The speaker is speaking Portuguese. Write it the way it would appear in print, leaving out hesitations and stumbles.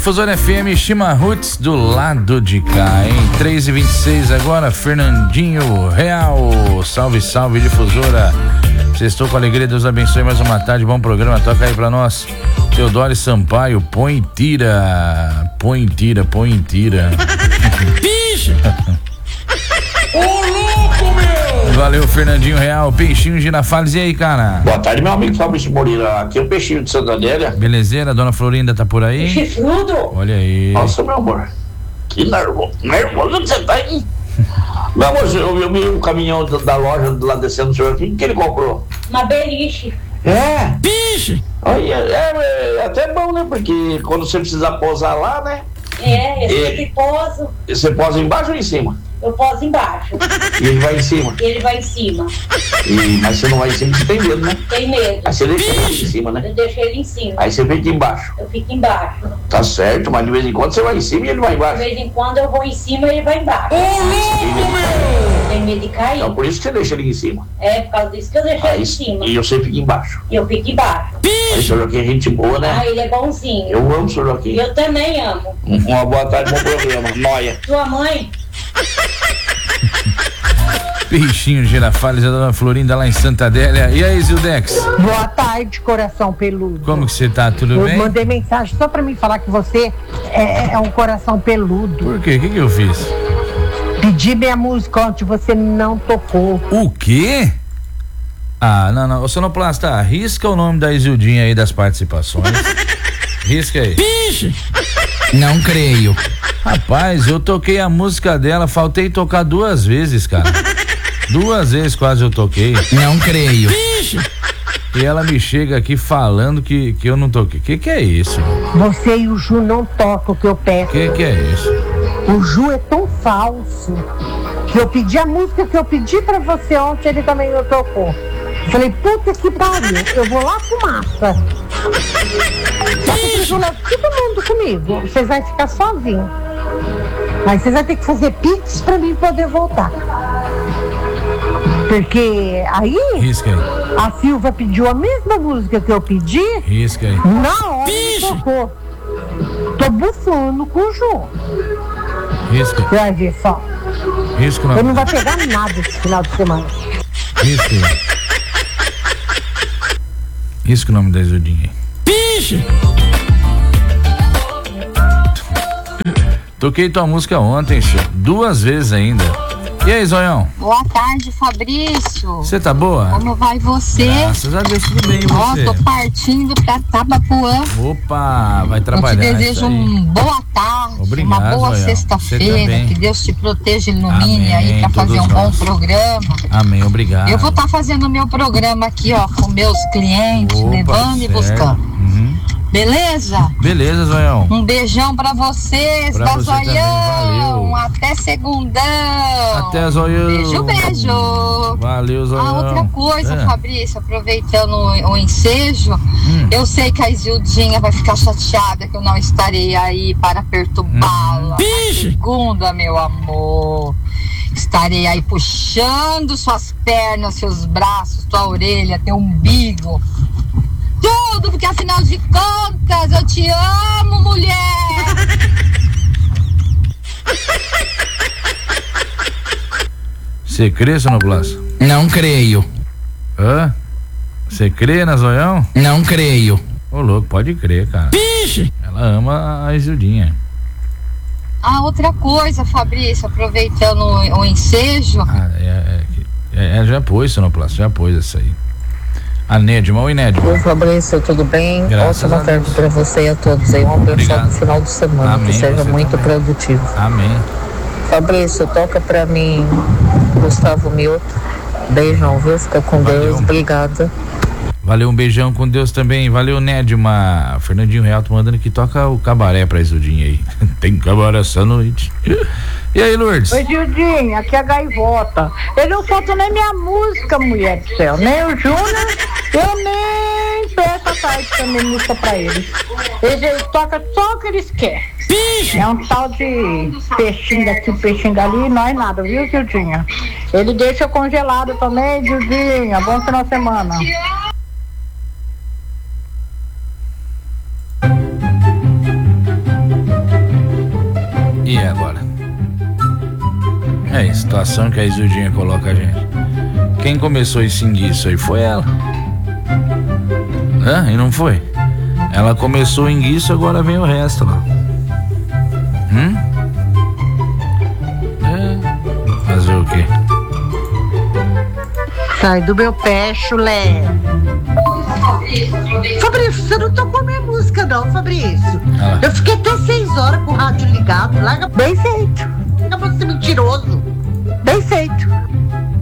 Difusora FM, Shima Roots do lado de cá, hein? 3h26 agora, Fernandinho Real. Salve, salve, Difusora. Sextou com alegria, Deus abençoe, mais uma tarde, bom programa, toca aí pra nós. Teodoro Sampaio, põe tira. Põe tira. Bicho! Ô louco, meu! Valeu, Fernandinho Real, Peixinho Girafales, e aí, cara? Boa tarde, meu amigo Fabrício Moreira, aqui é o Peixinho de Santa Adélia. Belezeira, dona Florinda tá por aí? Chifrudo! Olha aí. Nossa, meu amor, que nervoso que você tá aí. Meu amor, eu vi o caminhão da loja lá descendo o senhor aqui, o que ele comprou? Uma beliche. É? Bicho! Olha, é até bom, né, porque quando você precisar posar lá, né? Esse poso. Você posa embaixo ou em cima? Eu poso embaixo. E ele vai em cima? Ele vai em cima. Mas você não vai em cima, você tem medo, né? Tem medo. Aí você deixa ele em cima, né? Eu deixo ele em cima. Aí você fica embaixo. Eu fico embaixo. Tá certo, mas de vez em quando você vai em cima e ele vai De embaixo. vez em quando eu vou em cima e ele vai embaixo. Tem medo de cair? Então por isso que você deixa ele em cima. É, por causa disso que eu deixo ele em cima. E você fica embaixo. E eu fico embaixo. Aí o senhor Joaquim é gente boa, né? Ah, ele é bonzinho. Eu amo o senhor Joaquim. Eu também amo. Uma boa tarde, bom programa. Noia. Sua mãe? Peixinho Girafales, a dona Florinda lá em Santa Adélia. E aí, Zildex? Boa tarde, coração peludo. Como que você tá? Tudo bem? Eu mandei mensagem só pra mim falar que você é um coração peludo. Por quê? O que eu fiz? Pedi minha música ontem, você não tocou. O quê? Ah, não. Ô, Sonoplasta, risca o nome da Isildinha aí das participações. Risca aí. Bicho! Não creio. Rapaz, eu toquei a música dela, faltei tocar 2 vezes, cara. 2 vezes quase eu toquei. Não creio. Bicho! E ela me chega aqui falando que eu não toquei. Que é isso? Você e o Ju não tocam o que eu peço. Que é isso? O Ju é tão falso que eu pedi a música que eu pedi pra você ontem, ele também não tocou. Eu falei, puta que pariu, eu vou lá pro massa. Só que eu levo todo mundo comigo. Vocês vão ficar sozinhos. Mas vocês vão ter que fazer pix pra mim poder voltar. Porque aí Risca aí. a Silva pediu a mesma música que eu pedi. Risca aí. Na hora ele tocou. Tô bufando com o Ju. Risca. Você vai ver só. Risca o Eu nome. não vou pegar nada esse final de semana. Risca aí. Risca o nome da Isildinha aí. Bicho! Toquei tua música ontem, senhor. 2 vezes ainda. E aí, Zoião? Boa tarde, Fabrício. Você tá boa? Como vai você? Graças a Deus, tudo bem, e Ó, você? tô partindo pra Tabapuã. Opa, vai Eu te trabalhar. desejo isso aí. uma boa tarde, Obrigado, uma boa Zoião. Você sexta-feira. também. Que Deus te proteja e ilumine Amém, aí pra fazer todos um bom nós. programa. Amém, obrigado. Eu vou estar fazendo o meu programa aqui, ó, com meus clientes, Opa, levando e certo. buscando. Uhum. Beleza? Beleza, Zoião. Um beijão pra vocês, Pra da você também, Zoião. valeu. Até segundão. Até, Zoião. Beijo. Valeu, Zoião. Ah, outra coisa, Fabrício, aproveitando o ensejo, eu sei que a Isildinha vai ficar chateada que eu não estarei aí para perturbá-la. Na segunda, meu amor. Estarei aí puxando suas pernas, seus braços, tua orelha, teu umbigo. Tudo, porque afinal de contas eu te amo, mulher. Você crê, Sonoplasta? Não creio. Hã? Você crê na Zoião? Não creio. Ô, louco, pode crer, cara. Bicho! Ela ama a Isildinha. Ah, outra coisa, Fabrício, aproveitando o ensejo. Ah, já pôs, Sonoplasta, já pôs essa aí. A Nédima, oi, Nédima. Oi, Fabrício, tudo bem? Graças Ótima a tarde Deus. para você e a todos aí. Um abençoado final de semana, Amém, que seja você muito também. produtivo. Amém. Fabrício, toca pra mim Gustavo Mioto. Beijão, viu? Fica com Valeu. Deus. Obrigada. Valeu, um beijão com Deus também. Valeu, Nédima. Fernandinho Real tô mandando que toca o cabaré pra Isildinha aí. Tem cabaré essa noite. E aí, Lourdes? Oi, Gildinha, aqui é a Gaivota. Ele não solta nem minha música, mulher do céu. Nem o Júnior, eu nem peço a tarde também música pra eles. Ele toca só o que eles querem. É um tal de peixinho daqui, peixinho ali, nós nada, viu, Gildinha? Ele deixa congelado também, Gildinha. Bom final de semana. E agora? É a situação que a Isildinha coloca a gente. Quem começou esse enguiço aí foi ela. E não foi? Ela começou o enguiço, agora vem o resto lá. Fazer o quê? Sai do meu pé, chulé. Fabrício, você não tocou minha música não, Fabrício. Eu fiquei até 6 horas com o rádio ligado. Larga bem feito. Larga pra ser mentiroso. Bem feito.